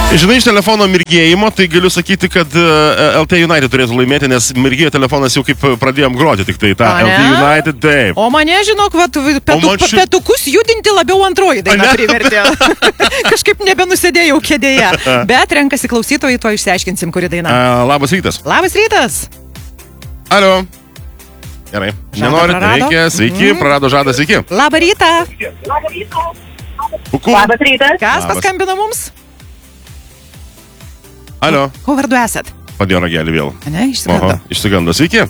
Žinai, iš telefono mirgėjimo, tai galiu sakyti, kad LT United turėtų laimėti, nes mirgėjo telefonas jau kaip pradėjom groti, tik tai tą LT United, taip. O mane, žinok, petukus judinti labiau antroji daina privertė. Kažkaip nebenusėdėjau kėdėje. Bet renkasi klausytojai, to išsiaiškinsim, kuri daina. Labas rytas. Labas rytas. Alio. Gerai. Nenorit, reikia. Sveiki, prarado žadą, sveiki. Labą rytą. Labas rytas. Kas paskambino mums? Alio. Ko vardu esat? Padėjo ragelį vėl. Ne, išsigando. Išsigando. Sveiki.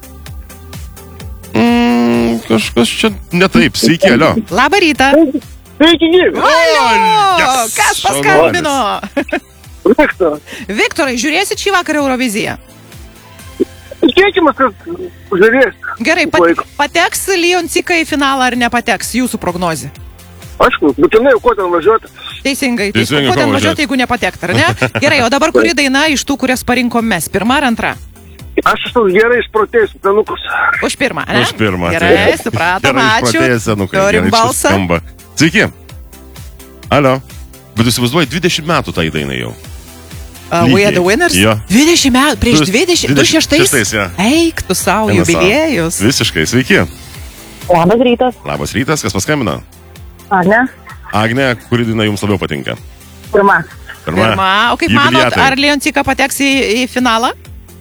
Kažkas čia ne taip. Sveiki, alio. Labą rytą. Sveiki, Alio! Kas paskambino? Viktor. Viktorai, žiūrėsit šį vakarą Euroviziją? Tikėkime, kad žiūrės. Gerai, pateks Leoncika į finalą ar nepateks? Jūsų prognozė. Aišku, būtinai, ko ten važiuoti. Teisingai. Ko ten važiuoti, jeigu nepatekt, ar ne? Gerai, o dabar kuri daina iš tų, kurias parinkom mes? Pirma ar antra? Aš esu gerai išprotėjęs senukus. Už pirmą, ne? Už pirmą. Gerai, supratom, ačiū. Turim balsą. Sveiki. Alio. Bet įsivaizduoji, 20 metų tai dainai jau. We are the winners? Jo. 20 metų, prieš 20, 26? Ja. Eik, tu savo jubiliejus. Visiškai, sveiki. Labas rytas. Labas rytas, kas paskambino? Agne. Agne, kuri daina jums labiau patinka? Pirma. Pirma. O kaip manot, ar Leoncika pateks į finalą?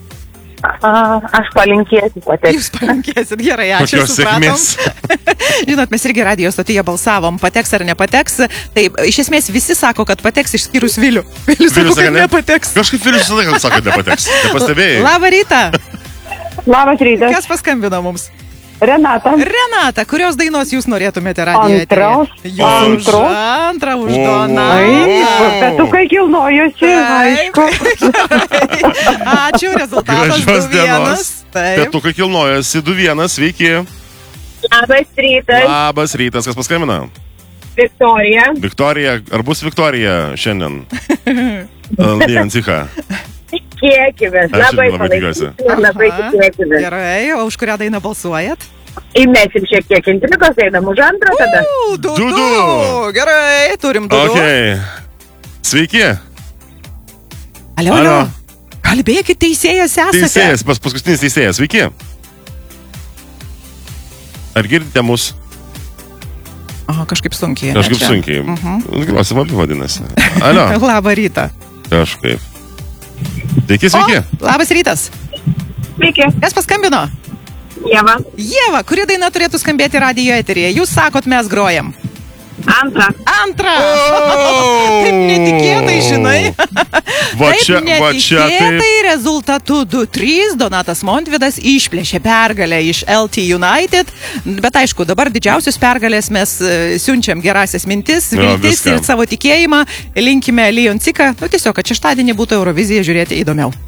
Aš palinkėsiu patekti. Jūs palinkėsit, gerai, ačiū, supratom. Žinot, mes irgi radijo stotyje balsavom, pateks ar nepateks. Taip, iš esmės visi sako, kad pateks išskyrus Vilių. Vilius sako, kad nepateks. Kažkaip Vilius visą laiką sako, kad nepateks. Nepastebėjai? Labą rytą. Labas rytas. Kas paskambino mums? Renata. Renata, kurios dainos jūs norėtumėte radijo eteryje? Antrą už Donatą. Petukai kilnojosi, aišku. Ačiū, rezultatas 2-1. Petukai kilnojosi 2-1, sveiki. Labas rytas. Labas rytas, kas paskambina? Viktorija. Viktorija, ar bus Viktorija šiandien? Leoncika. Tikėkime. Labai tikėkime. Gerai, o už kurią dainą balsuojat? Įmesim šiek tiek intrigos, einam už antrą tada. 2-2. Gerai, turim 2-2. Okay. Sveiki. Alio. Kalbėkit, teisėjas esate. Teisėjas, paskutinis teisėjas, sveiki. Ar girdite mus? Kažkaip sunkiai. Kažkaip sunkiai. Klausim apie vadinasi. Alio. Labą rytą. Kažkaip. Sveiki, sveiki. Labas rytas. Sveiki. Kas paskambino? Ieva. Ieva, kuri daina turėtų skambėti radijo eteryje? Jūs sakot, mes grojam. Antrą. Taip netikėtai, žinai. Taip netikėtai rezultatu 2-3 Donatas Montvydas išplėšė pergalę iš LT United. Bet aišku, dabar didžiausios pergalės mes siunčiam gerasias mintis, viltis ir savo tikėjimą. Linkime Leoncika, tiesiog, kad šeštadienį būtų Euroviziją žiūrėti įdomiau.